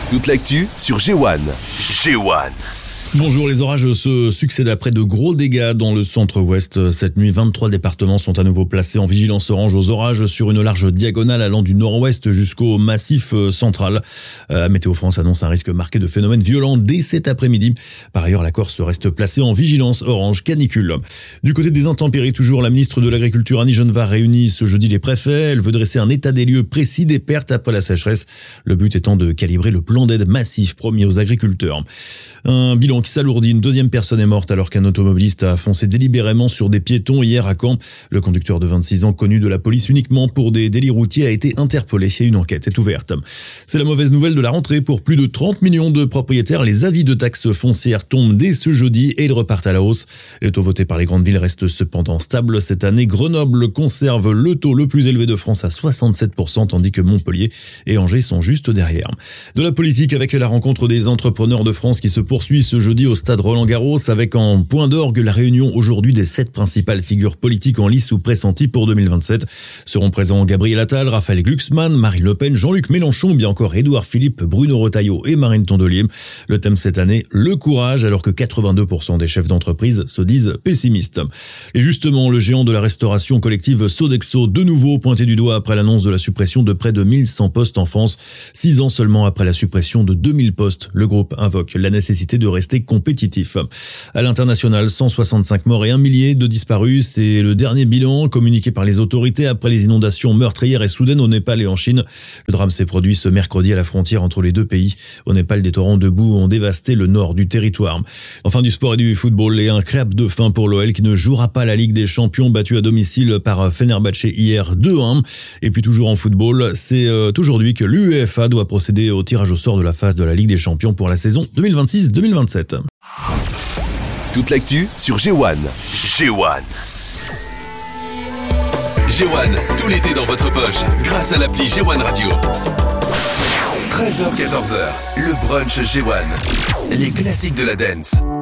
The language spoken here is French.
Toute l'actu sur G1. G1. Bonjour, les orages se succèdent après de gros dégâts dans le centre-ouest. Cette nuit, 23 départements sont à nouveau placés en vigilance orange aux orages sur une large diagonale allant du nord-ouest jusqu'au massif central. Météo France annonce un risque marqué de phénomènes violents dès cet après-midi. Par ailleurs, la Corse reste placée en vigilance orange canicule. Du côté des intempéries, toujours, la ministre de l'Agriculture Annie Genevard réunit ce jeudi les préfets. Elle veut dresser un état des lieux précis des pertes après la sécheresse. Le but étant de calibrer le plan d'aide massif promis aux agriculteurs. Un bilan qui s'alourdit. Une deuxième personne est morte alors qu'un automobiliste a foncé délibérément sur des piétons hier à Caen. Le conducteur de 26 ans, connu de la police uniquement pour des délits routiers, a été interpellé et une enquête est ouverte. C'est la mauvaise nouvelle de la rentrée pour plus de 30 millions de propriétaires. Les avis de taxes foncières tombent dès ce jeudi et ils repartent à la hausse. Les taux votés par les grandes villes restent cependant stables. Cette année, Grenoble conserve le taux le plus élevé de France à 67%, tandis que Montpellier et Angers sont juste derrière. De la politique avec la rencontre des entrepreneurs de France qui se poursuit ce jeudi au stade Roland-Garros avec en point d'orgue la réunion aujourd'hui des 7 principales figures politiques en lice ou pressenties pour 2027. Seront présents Gabriel Attal, Raphaël Glucksmann, Marine Le Pen, Jean-Luc Mélenchon ou bien encore Édouard Philippe, Bruno Retailleau et Marine Tondelier. Le thème cette année, le courage, alors que 82% des chefs d'entreprise se disent pessimistes. Et justement, le géant de la restauration collective Sodexo, de nouveau pointé du doigt après l'annonce de la suppression de près de 1100 postes en France. 6 ans seulement après la suppression de 2000 postes, le groupe invoque la nécessité de rester compétitif. À l'international, 165 morts et 1 millier de disparus. C'est le dernier bilan communiqué par les autorités après les inondations meurtrières et soudaines au Népal et en Chine. Le drame s'est produit ce mercredi à la frontière entre les deux pays. Au Népal, des torrents de boue ont dévasté le nord du territoire. Enfin, du sport et du football et un clap de fin pour l'OL qui ne jouera pas la Ligue des Champions, battu à domicile par Fenerbahçe hier 2-1. Et puis toujours en football, c'est aujourd'hui que l'UEFA doit procéder au tirage au sort de la phase de la Ligue des Champions pour la saison 2026-2027. Toute l'actu sur G1. G1. G1, tout l'été dans votre poche, grâce à l'appli G1 Radio. 13h-14h, le brunch G1. Les classiques de la dance.